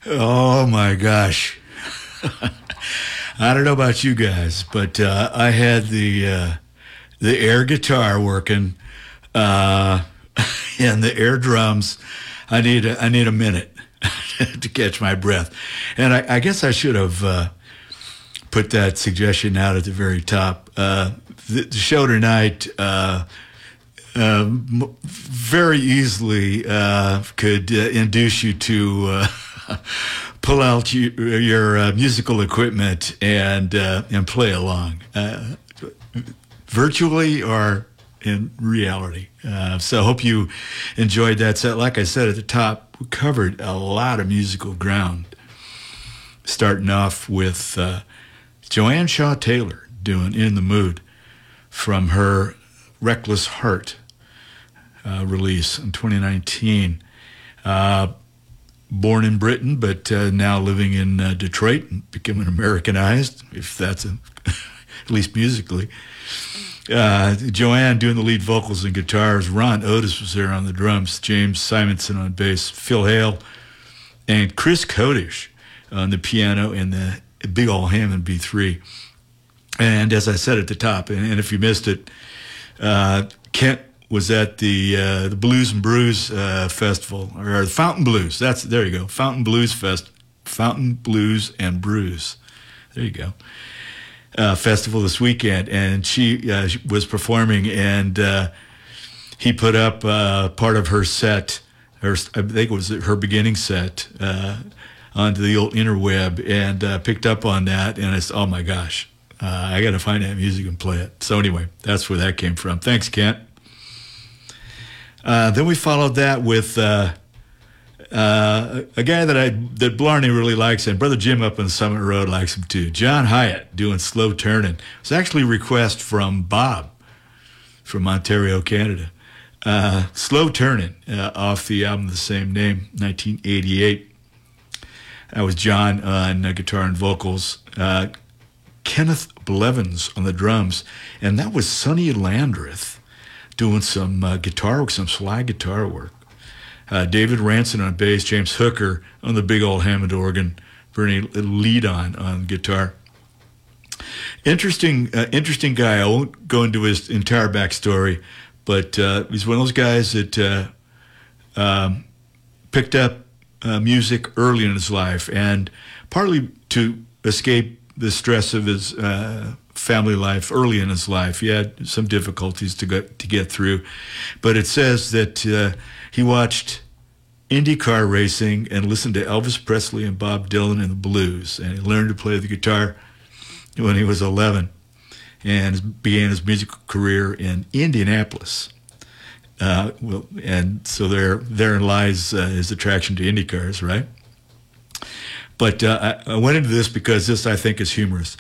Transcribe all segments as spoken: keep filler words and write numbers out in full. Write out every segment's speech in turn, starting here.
Oh my gosh. I don't know about you guys, but uh, I had the uh, the air guitar working uh, and the air drums. I need a, I need a minute to catch my breath, and I, I guess I should have uh, put that suggestion out at the very top. Uh, the, the show tonight uh, uh, very easily uh, could uh, induce you to. Uh, pull out you, your uh, musical equipment and uh, and play along, uh, virtually or in reality. Uh, so I hope you enjoyed that set. Like I said at the top, we covered a lot of musical ground, starting off with uh, Joanne Shaw Taylor doing In the Mood from her Reckless Heart uh, release in twenty nineteen. Uh, Born in Britain, but uh, now living in uh, Detroit and becoming Americanized, if that's a, at least musically. Uh, Joanne doing the lead vocals and guitars. Ron Otis was there on the drums. James Simonson on bass. Phil Hale and Chris Kodish on the piano and the big old Hammond B three. And as I said at the top, and, and if you missed it, uh, Kent was at the uh, the Blues and Brews uh, Festival, or the Fountain Blues. That's there you go, Fountain Blues Fest, Fountain Blues and Brews. There you go, uh, festival this weekend, and she, uh, she was performing, and uh, he put up uh, part of her set, her I think it was her beginning set, uh, onto the old interweb, and uh, picked up on that, and it's oh my gosh, uh, I got to find that music and play it. So anyway, that's where that came from. Thanks, Kent. Uh, then we followed that with uh, uh, a guy that I that Blarney really likes, and Brother Jim up on Summit Road likes him too. John Hyatt doing Slow Turning. It's actually a request from Bob from Ontario, Canada. Uh, Slow Turning uh, off the album of the same name, nineteen eighty-eight. That was John on uh, guitar and vocals. Uh, Kenneth Blevins on the drums, and that was Sonny Landreth doing some uh, guitar work, some slide guitar work. Uh, David Ranson on bass, James Hooker on the big old Hammond organ, Bernie lead on on guitar. Interesting, uh, interesting guy. I won't go into his entire backstory, but uh, he's one of those guys that uh, um, picked up uh, music early in his life, and partly to escape the stress of his uh, family life early in his life. He had some difficulties to get to get through, but it says that uh, he watched IndyCar racing and listened to Elvis Presley and Bob Dylan and the blues, and he learned to play the guitar when he was eleven, and began his musical career in Indianapolis. Uh, well, and so there, therein lies uh, his attraction to IndyCars, right? But uh, I, I went into this because this I think is humorous.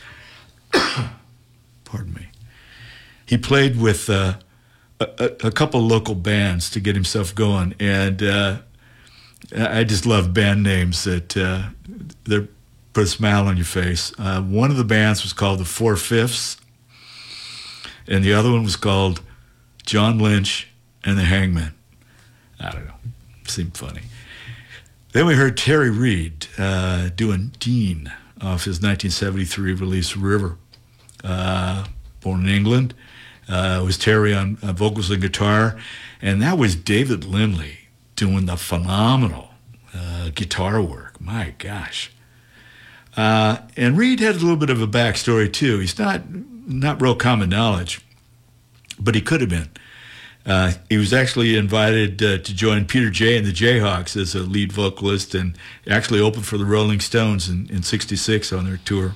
Pardon me. He played with uh, a, a couple local bands to get himself going, and uh, I just love band names that uh, they put a smile on your face. Uh, one of the bands was called the Four Fifths, and the other one was called John Lynch and the Hangmen. I don't know. Seemed funny. Then we heard Terry Reid uh, doing Dean off his nineteen seventy-three release River. Uh, born in England. Uh, it was Terry on uh, vocals and guitar, and that was David Lindley doing the phenomenal uh, guitar work. My gosh. Uh, and Reid had a little bit of a backstory too. He's not not real common knowledge, but he could have been. Uh, he was actually invited uh, to join Peter Jay and the Jayhawks as a lead vocalist, and actually opened for the Rolling Stones in, in sixty-six on their tour.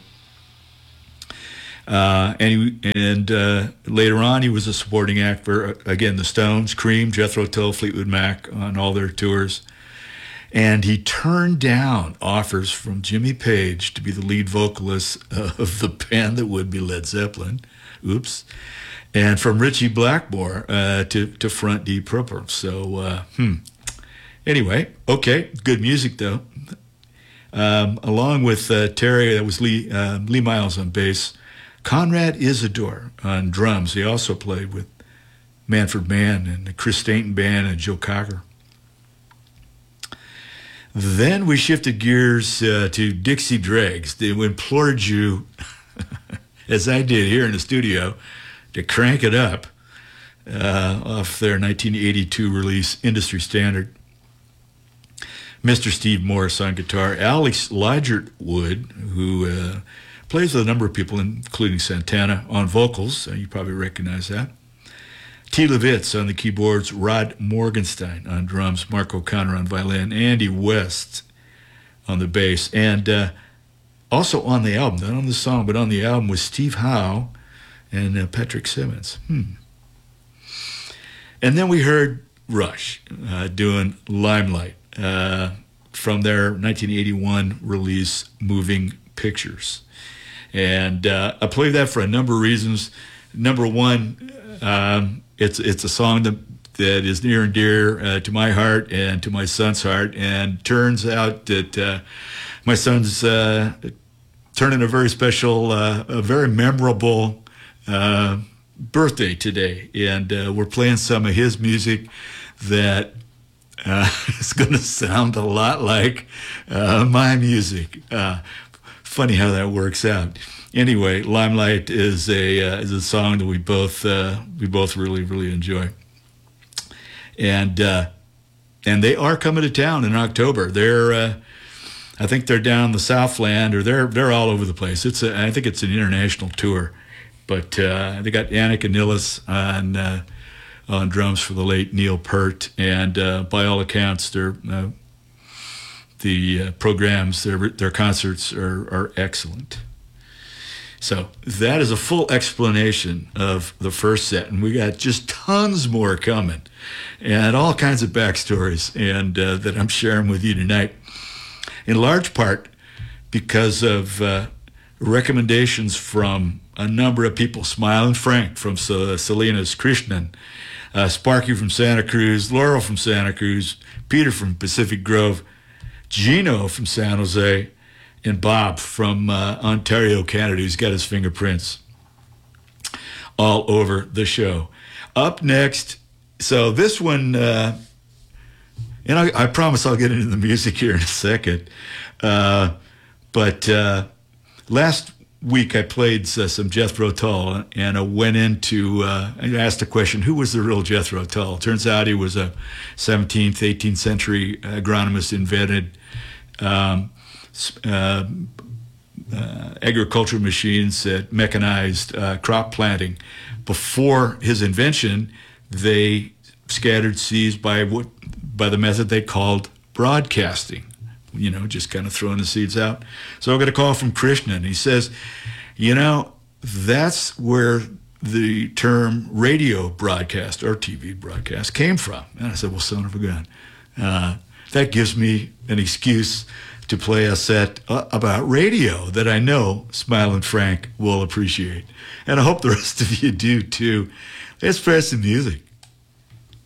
Uh, and he, and uh, later on, he was a supporting act for, again, the Stones, Cream, Jethro Tull, Fleetwood Mac on all their tours. And he turned down offers from Jimmy Page to be the lead vocalist of the band that would be Led Zeppelin. Oops. And from Richie Blackmore uh, to, to front Deep Purple. So, uh, hmm. Anyway, okay, good music, though. Um, along with uh, Terry, that was Lee, uh, Lee Miles on bass. Conrad Isidore on drums. He also played with Manfred Mann and the Chris Stainton Band and Joe Cocker. Then we shifted gears uh, to Dixie Dregs. They implored you, as I did here in the studio, to crank it up uh, off their nineteen eighty-two release, Industry Standard. Mister Steve Morse on guitar, Alex Ligertwood, who uh, plays with a number of people, including Santana, on vocals. Uh, you probably recognize that. T. Levitz on the keyboards, Rod Morgenstein on drums, Mark O'Connor on violin, Andy West on the bass. And uh, also on the album, not on the song, but on the album was Steve Howe and uh, Patrick Simmons. Hmm. And then we heard Rush uh, doing Limelight uh, from their nineteen eighty-one release, Moving Pictures. And uh, I played that for a number of reasons. Number one, um, It's it's a song that that is near and dear uh, to my heart and to my son's heart. And turns out that uh, my son's uh, turning a very special, uh, a very memorable uh, birthday today. And uh, we're playing some of his music that uh, is going to sound a lot like uh, my music. Uh, funny how that works out. Anyway, Limelight is a uh, is a song that we both uh, we both really really enjoy, and uh, and they are coming to town in October. They're uh, I think they're down the Southland, or they're they're all over the place. It's a, I think it's an international tour, but uh, they got Yannick Anilles on uh, on drums for the late Neil Peart, and uh, by all accounts, their uh, the uh, programs, their their concerts are are excellent. So that is a full explanation of the first set, and we got just tons more coming, and all kinds of backstories, and uh, that I'm sharing with you tonight, in large part because of uh, recommendations from a number of people: Smiling Frank from uh, Salinas, Krishnan, uh, Sparky from Santa Cruz, Laurel from Santa Cruz, Peter from Pacific Grove, Gino from San Jose, and Bob from uh, Ontario, Canada, who's got his fingerprints all over the show. Up next, so this one, uh, and I, I promise I'll get into the music here in a second, uh, but uh, last week I played uh, some Jethro Tull, and I went into, uh, I asked a question, who was the real Jethro Tull? Turns out he was a seventeenth, eighteenth century agronomist, invented um, Uh, uh, agricultural machines that mechanized uh, crop planting. Before his invention, they scattered seeds by what by the method they called broadcasting. You know, just kind of throwing the seeds out. So I got a call from Krishna, and he says, you know, that's where the term radio broadcast or T V broadcast came from. And I said, well, son of a gun. Uh, that gives me an excuse to play a set uh, about radio that I know Smiling Frank will appreciate. And I hope the rest of you do too. Let's press the music.